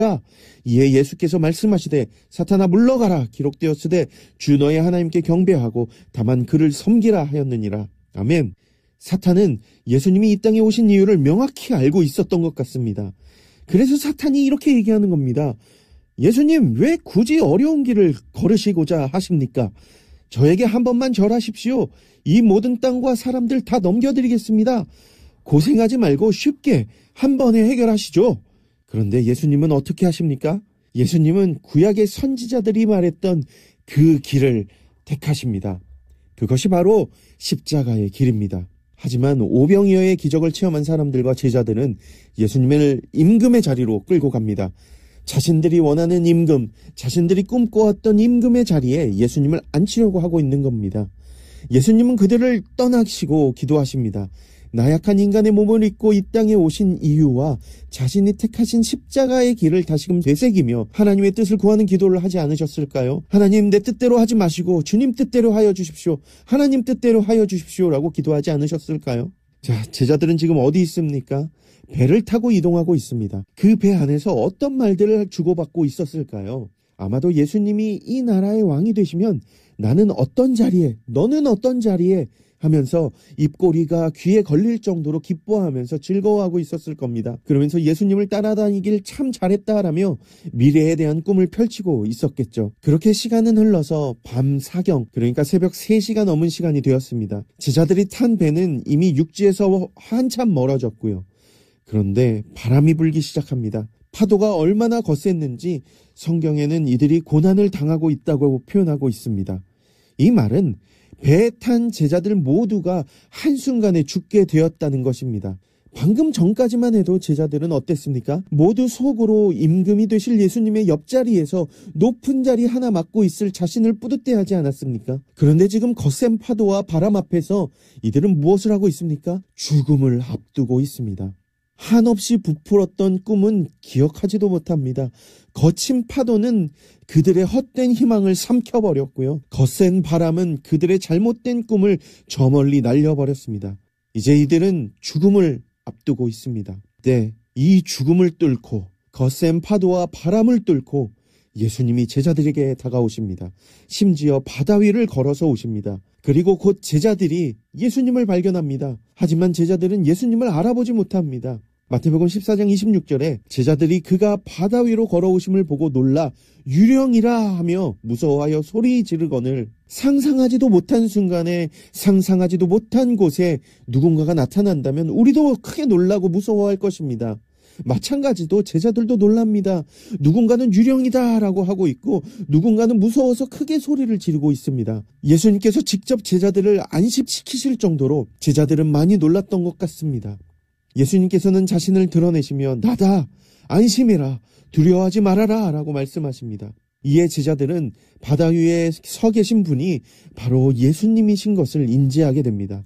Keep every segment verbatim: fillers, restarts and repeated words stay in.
이에 예수께서 말씀하시되 사탄아 물러가라 기록되었으되 주 너의 하나님께 경배하고 다만 그를 섬기라 하였느니라. 아멘. 사탄은 예수님이 이 땅에 오신 이유를 명확히 알고 있었던 것 같습니다. 그래서 사탄이 이렇게 얘기하는 겁니다. 예수님, 왜 굳이 어려운 길을 걸으시고자 하십니까? 저에게 한 번만 절하십시오. 이 모든 땅과 사람들 다 넘겨드리겠습니다. 고생하지 말고 쉽게 한 번에 해결하시죠. 그런데 예수님은 어떻게 하십니까? 예수님은 구약의 선지자들이 말했던 그 길을 택하십니다. 그것이 바로 십자가의 길입니다. 하지만 오병이어의 기적을 체험한 사람들과 제자들은 예수님을 임금의 자리로 끌고 갑니다. 자신들이 원하는 임금, 자신들이 꿈꿔왔던 임금의 자리에 예수님을 앉히려고 하고 있는 겁니다. 예수님은 그들을 떠나시고 기도하십니다. 나약한 인간의 몸을 입고 이 땅에 오신 이유와 자신이 택하신 십자가의 길을 다시금 되새기며 하나님의 뜻을 구하는 기도를 하지 않으셨을까요? 하나님, 내 뜻대로 하지 마시고 주님 뜻대로 하여 주십시오. 하나님 뜻대로 하여 주십시오라고 기도하지 않으셨을까요? 자, 제자들은 지금 어디 있습니까? 배를 타고 이동하고 있습니다. 그 배 안에서 어떤 말들을 주고받고 있었을까요? 아마도 예수님이 이 나라의 왕이 되시면 나는 어떤 자리에, 너는 어떤 자리에 하면서 입꼬리가 귀에 걸릴 정도로 기뻐하면서 즐거워하고 있었을 겁니다. 그러면서 예수님을 따라다니길 참 잘했다라며 미래에 대한 꿈을 펼치고 있었겠죠. 그렇게 시간은 흘러서 밤 사경, 그러니까 새벽 세 시가 넘은 시간이 되었습니다. 제자들이 탄 배는 이미 육지에서 한참 멀어졌고요. 그런데 바람이 불기 시작합니다. 파도가 얼마나 거셌는지 성경에는 이들이 고난을 당하고 있다고 표현하고 있습니다. 이 말은 배에 탄 제자들 모두가 한순간에 죽게 되었다는 것입니다. 방금 전까지만 해도 제자들은 어땠습니까? 모두 속으로 임금이 되실 예수님의 옆자리에서 높은 자리 하나 맡고 있을 자신을 뿌듯해하지 않았습니까? 그런데 지금 거센 파도와 바람 앞에서 이들은 무엇을 하고 있습니까? 죽음을 앞두고 있습니다. 한없이 부풀었던 꿈은 기억하지도 못합니다. 거친 파도는 그들의 헛된 희망을 삼켜버렸고요. 거센 바람은 그들의 잘못된 꿈을 저 멀리 날려버렸습니다. 이제 이들은 죽음을 앞두고 있습니다. 네, 이 죽음을 뚫고 거센 파도와 바람을 뚫고 예수님이 제자들에게 다가오십니다. 심지어 바다 위를 걸어서 오십니다. 그리고 곧 제자들이 예수님을 발견합니다. 하지만 제자들은 예수님을 알아보지 못합니다. 마태복음 십사 장 이십육 절에 제자들이 그가 바다 위로 걸어오심을 보고 놀라 유령이라 하며 무서워하여 소리 지르거늘 상상하지도 못한 순간에 상상하지도 못한 곳에 누군가가 나타난다면 우리도 크게 놀라고 무서워할 것입니다. 마찬가지로 제자들도 놀랍니다. 누군가는 유령이다 라고 하고 있고 누군가는 무서워서 크게 소리를 지르고 있습니다. 예수님께서 직접 제자들을 안심시키실 정도로 제자들은 많이 놀랐던 것 같습니다. 예수님께서는 자신을 드러내시며 나다, 안심해라, 두려워하지 말아라 라고 말씀하십니다. 이에 제자들은 바다 위에 서 계신 분이 바로 예수님이신 것을 인지하게 됩니다.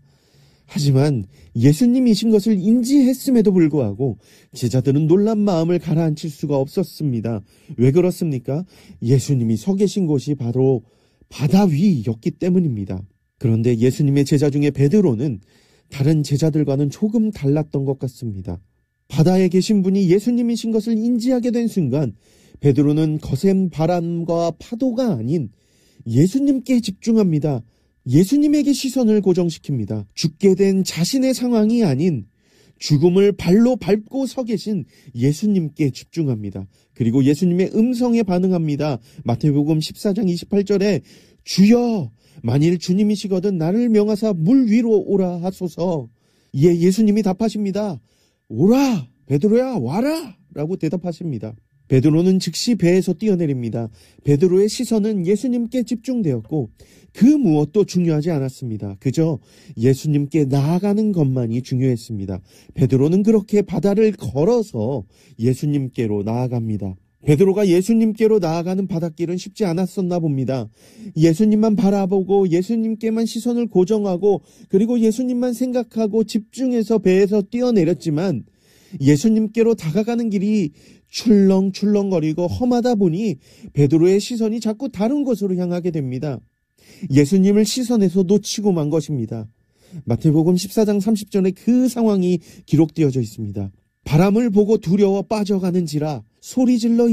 하지만 예수님이신 것을 인지했음에도 불구하고 제자들은 놀란 마음을 가라앉힐 수가 없었습니다. 왜 그렇습니까? 예수님이 서 계신 곳이 바로 바다 위였기 때문입니다. 그런데 예수님의 제자 중에 베드로는 다른 제자들과는 조금 달랐던 것 같습니다. 바다에 계신 분이 예수님이신 것을 인지하게 된 순간 베드로는 거센 바람과 파도가 아닌 예수님께 집중합니다. 예수님에게 시선을 고정시킵니다. 죽게 된 자신의 상황이 아닌 죽음을 발로 밟고 서 계신 예수님께 집중합니다. 그리고 예수님의 음성에 반응합니다. 마태복음 십사 장 이십팔 절에 주여 만일 주님이시거든 나를 명하사 물 위로 오라 하소서. 이에 예수님이 답하십니다. 오라 베드로야 와라 라고 대답하십니다. 베드로는 즉시 배에서 뛰어내립니다. 베드로의 시선은 예수님께 집중되었고 그 무엇도 중요하지 않았습니다. 그저 예수님께 나아가는 것만이 중요했습니다. 베드로는 그렇게 바다를 걸어서 예수님께로 나아갑니다. 베드로가 예수님께로 나아가는 바닷길은 쉽지 않았었나 봅니다. 예수님만 바라보고 예수님께만 시선을 고정하고 그리고 예수님만 생각하고 집중해서 배에서 뛰어내렸지만 예수님께로 다가가는 길이 출렁출렁거리고 험하다 보니 베드로의 시선이 자꾸 다른 곳으로 향하게 됩니다. 예수님을 시선에서 놓치고 만 것입니다. 마태복음 십사 장 삼십 절에 그 상황이 기록되어져 있습니다. 바람을 보고 두려워 빠져가는지라 소리질러